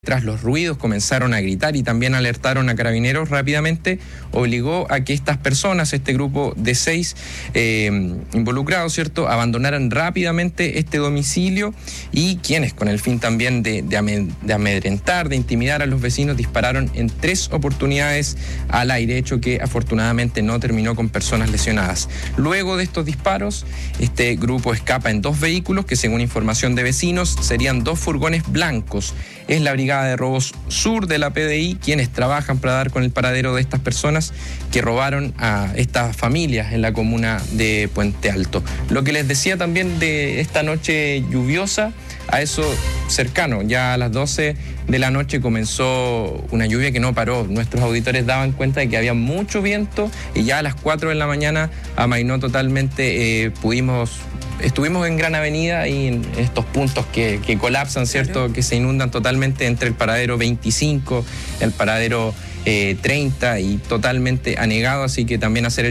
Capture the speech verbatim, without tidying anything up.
Tras los ruidos comenzaron a gritar y también alertaron a carabineros rápidamente, obligó a que estas personas, este grupo de seis eh, involucrados, ¿cierto?, abandonaran rápidamente este domicilio y quienes, con el fin también de, de, amed, de amedrentar, de intimidar a los vecinos, dispararon en tres oportunidades al aire, hecho que afortunadamente no terminó con personas lesionadas. Luego de estos disparos, este grupo escapa en dos vehículos que, según información de vecinos, serían dos furgones blancos. Es la Brigada de Robos Sur de la P D I quienes trabajan para dar con el paradero de estas personas que robaron a estas familias en la comuna de Puente Alto. Lo que les decía también de esta noche lluviosa, a eso cercano, ya a las doce de la noche comenzó una lluvia que no paró. Nuestros auditores daban cuenta de que había mucho viento y ya a las cuatro de la mañana amainó totalmente, eh, pudimos... Estuvimos en Gran Avenida y en estos puntos que, que colapsan, ¿cierto? Claro. Que se inundan totalmente entre el paradero veinticinco, el paradero eh, treinta y totalmente anegado, así que también hacer el